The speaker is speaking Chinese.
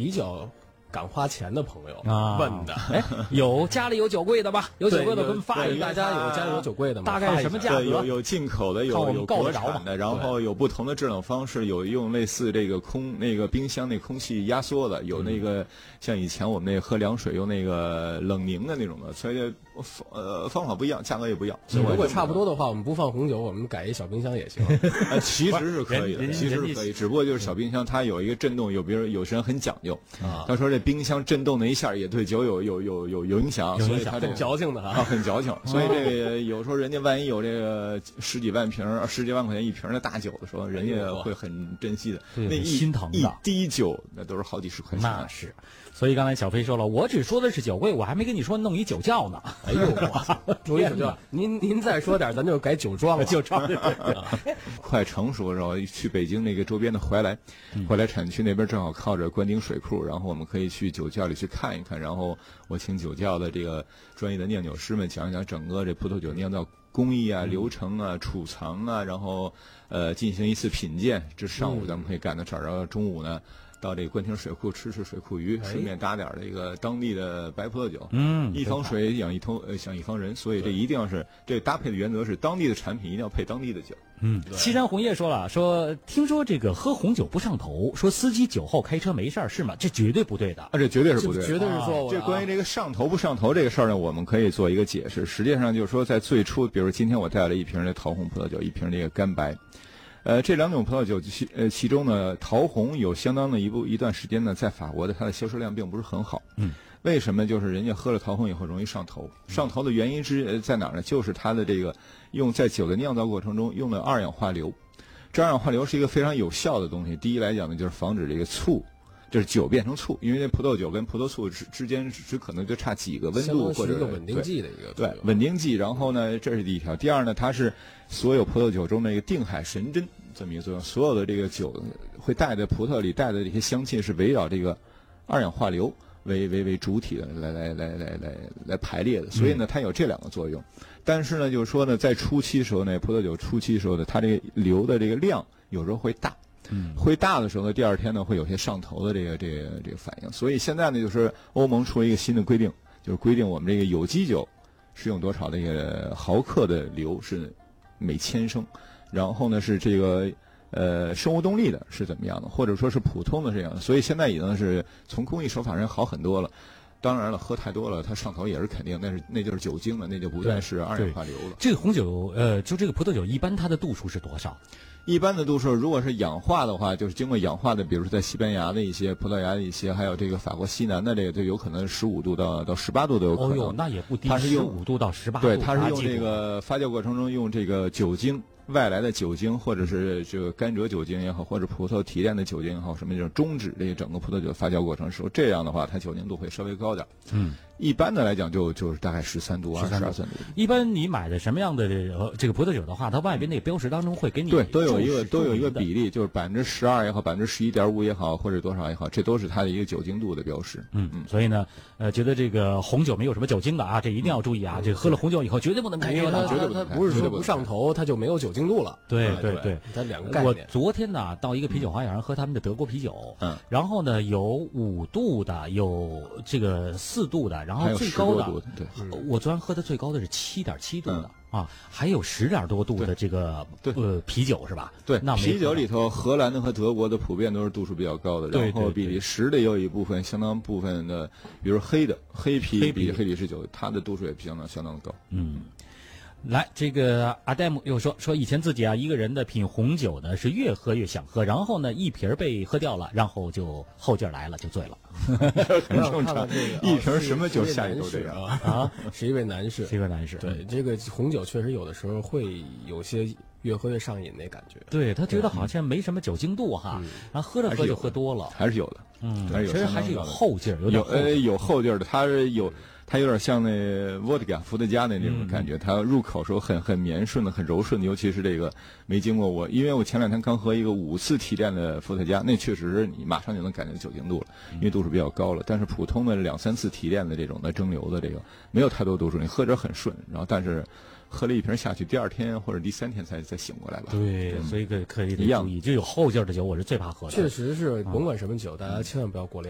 比较敢花钱的朋友问的。 有家里有酒柜的吧？有酒柜的跟发一个， 大家有家里有酒柜的吗？ 大概是什么价格？ 有进口的，有国产的，然后有不同的制冷方式，有用类似这个冰箱那空气压缩的，有那个像以前我们那喝凉水用那个冷凝的那种的，所以方法不一样，价格也不一样。 如果差不多的话，我们不放红酒，我们改一小冰箱也行。 其实是可以的，其实是可以，只不过就是小冰箱它有一个震动，比如有些人很讲究啊，他说这冰箱震动那一下也对酒有影响，所以它这很矫情的啊，很矫情。所以这个有时候人家万一有这个十几万块钱一瓶的大酒的时候，人家会很珍惜的。那心疼的一滴酒那都是好几十块钱。 那是。所以刚才小飞说了，我只说的是酒柜，我还没跟你说弄一酒窖呢。 哎呦，弄一酒窖，您再说点，咱就改酒庄了。 酒庄快成熟的时候，去北京那个周边的怀来产区那边正好靠着官丁水库，然后我们可以去酒窖里去看一看，然后我请酒窖的这个专业的酿酒师们讲一讲整个这葡萄酒酿造工艺啊、流程啊、储藏啊，然后进行一次品鉴。这上午咱们可以干到这儿，然后中午呢到这个官厅水库吃水库鱼，顺便打点这个当地的白葡萄酒。一方水养一方人，所以这一定要是这搭配的原则是当地的产品一定要配当地的酒。 西山红叶说了，说听说这个喝红酒不上头，说司机酒后开车没事儿，是吗？这绝对不对的。 这绝对是不对的， 绝对是错误的。 这关于这个上头不上头这个事儿呢，我们可以做一个解释。实际上就是说，在最初，比如今天我带了一瓶的桃红葡萄酒，一瓶这个干白。这两种葡萄酒其中呢，桃红有相当的一段时间呢，在法国的它的销售量并不是很好。为什么？就是人家喝了桃红以后容易上头。上头的原因在哪儿呢？就是它的这个在酒的酿造过程中用了二氧化硫。这二氧化硫是一个非常有效的东西。第一来讲呢，就是防止这个醋，就是酒变成醋，因为那葡萄酒跟葡萄醋之间只可能就差几个温度，或者一个稳定剂的一个对稳定剂。然后呢，这是第一条。第二呢，它是所有葡萄酒中的一个定海神针这么一个作用。所有的这个酒会带的葡萄里带的这些香气是围绕这个二氧化硫为主体的来排列的，所以呢，它有这两个作用。但是呢，就是说呢，在初期的时候呢，葡萄酒初期的时候呢，它这个硫的这个量有时候会大。会大的时候呢，第二天呢会有些上头的这个反应。所以现在呢，就是欧盟出了一个新的规定，就是规定我们这个有机酒是用多少这个毫克的硫是每千升，然后呢是这个生物动力的是怎么样的，或者说是普通的这样的。所以现在已经是从工艺手法上好很多了。当然了，喝太多了，它上头也是肯定，那就是酒精了，那就不再是二氧化硫了。 这个红酒，就这个葡萄酒，一般它的度数是多少？ 一般的度数，如果是氧化的话，就是经过氧化的，比如说在西班牙的一些、葡萄牙的一些，还有这个法国西南的这个，就有可能15度到18度都有可能。 哦哟，那也不低。 它是用 15度到18度。 对，它是用这个发酵过程中用这个酒精。外来的酒精，或者是这个甘蔗酒精也好，或者葡萄提炼的酒精也好，什么就是终止这个整个葡萄酒发酵过程时候，这样的话它酒精度会稍微高点。一般的来讲就是大概13度、22度。 一般你买的什么样的这个葡萄酒的话，它外边那个标识当中会给你对都有一个比例，就是12%也好，11.5%也好，或者多少也好，这都是它的一个酒精度的标识。 所以呢，觉得这个红酒没有什么酒精的啊，这一定要注意啊！这个喝了红酒以后绝对不能开车的， 它不是说不上头，它就没有酒精度了。 对， 它两个概念。 我昨天呢到一个啤酒花园喝他们的德国啤酒，然后呢有5度的，有这个4度的，然后最高的，我昨天喝的最高的是7.7度的。还有10点多度的这个啤酒是吧？ 对，那啤酒里头，荷兰的和德国的普遍都是度数比较高的，然后比利时的也有一部分相当部分的，比如黑啤比黑利士酒，它的度数也相当高。 来，这个阿戴姆又说以前自己一个人的品红酒呢是越喝越想喝，然后呢一瓶被喝掉了，然后就后劲来了，就醉了。 很正常，一瓶什么酒下去都这样啊。是一位男士， 对， 这个红酒确实有的时候会有些越喝越上瘾那感觉。 对，他觉得好像没什么酒精度哈，然后喝着喝就喝多了， 还是有的。 其实还是有后劲儿， 有后劲儿的，它有点像那伏特加那种感觉，它入口时候很绵顺的，很柔顺的，尤其是这个没经过我，因为我前2天刚喝一个5次提炼的伏特加，那确实是你马上就能感觉酒精度了，因为度数比较高了。但是普通的2、3次提炼的这种的蒸馏的这个没有太多度数，你喝着很顺，然后但是喝了一瓶下去，第2天或者第3天才醒过来吧。 对，所以可以注意，就有后劲的酒我是最怕喝的。 确实是，甭管什么酒，大家千万不要过量。